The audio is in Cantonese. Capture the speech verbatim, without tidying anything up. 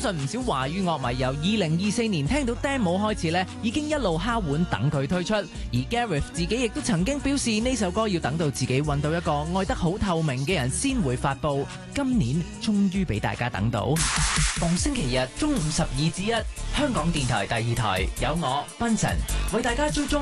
信唔少華語樂迷由二零二四年聽到 demo 開始咧，已經一路敲碗等佢推出。而 Gareth 自己亦都曾經表示呢首歌要等到自己揾到一個愛得好透明嘅人先會發佈。今年終於俾大家等到。逢星期日中午十二至一，香港電台第二台有我 Benson 為大家追蹤